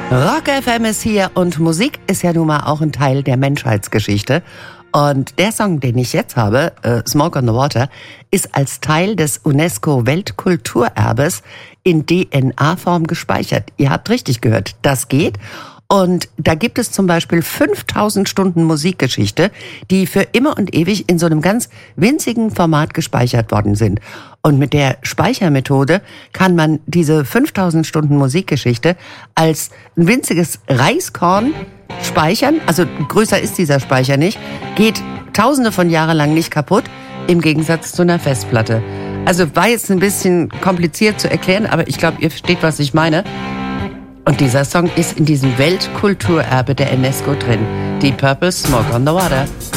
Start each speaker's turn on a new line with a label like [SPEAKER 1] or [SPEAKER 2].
[SPEAKER 1] Rock FM ist hier und Musik ist ja nun mal auch ein Teil der Menschheitsgeschichte. Und der Song, den ich jetzt habe, Smoke on the Water, ist als Teil des UNESCO-Weltkulturerbes in DNA-Form gespeichert. Ihr habt richtig gehört, das geht. Und da gibt es zum Beispiel 5000 Stunden Musikgeschichte, die für immer und ewig in so einem ganz winzigen Format gespeichert worden sind. Und mit der Speichermethode kann man diese 5000 Stunden Musikgeschichte als ein winziges Reiskorn speichern. Also größer ist dieser Speicher nicht, geht tausende von Jahren lang nicht kaputt, im Gegensatz zu einer Festplatte. Also war jetzt ein bisschen kompliziert zu erklären, aber ich glaube, ihr versteht, was ich meine. Und dieser Song ist in diesem Weltkulturerbe der UNESCO drin. Deep Purple, Smoke on the Water.